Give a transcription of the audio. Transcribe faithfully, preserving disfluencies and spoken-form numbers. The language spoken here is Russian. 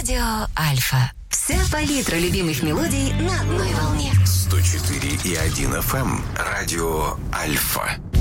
Радио Альфа. Вся палитра любимых мелодий на одной волне. сто четыре и один эф эм. Радио Альфа.